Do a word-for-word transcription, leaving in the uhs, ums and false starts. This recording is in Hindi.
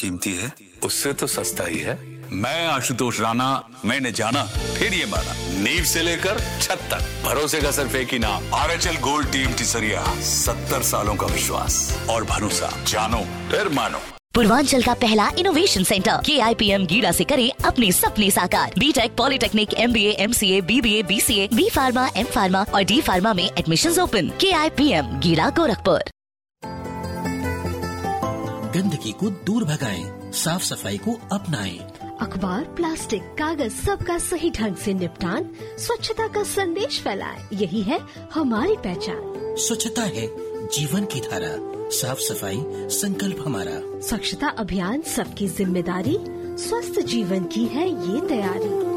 कीमती है? उससे तो सस्ता ही है। मैं आशुतोष राणा, मैंने जाना फिर ये माना, नींव से लेकर छत तक भरोसे का सिर्फ एक ही नाम, R H L gold team टिसरिया। सत्तर सालों का विश्वास और भरोसा, जानो फिर मानो। पूर्वांचल का पहला इनोवेशन सेंटर के आई पी एम गीड़ा से करे अपने सपने साकार। बीटेक, पॉलिटेक्निक, एम बी ए, एम सी ए, बी बी ए, बी सी ए, बी फार्मा, एम फार्मा और डी फार्मा में एडमिशंस ओपन। के आई पी एम गीड़ा, गोरखपुर। गंदगी को दूर भगाएं, साफ सफाई को अपनाएं। अखबार, प्लास्टिक, कागज सबका सही ढंग से निपटान, स्वच्छता का संदेश फैलाएं, यही है हमारी पहचान। स्वच्छता है जीवन की धारा, साफ सफाई संकल्प हमारा। स्वच्छता अभियान सबकी जिम्मेदारी, स्वस्थ जीवन की है ये तैयारी।